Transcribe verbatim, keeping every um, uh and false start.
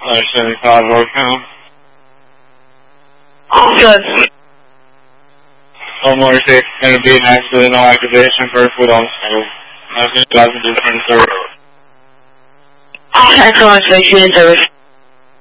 Slash seventy-five Orcom. Good. Homeowner six, going to be an accidental activation first with on scope. Nothing doesn't do turn service. Excellent, station service.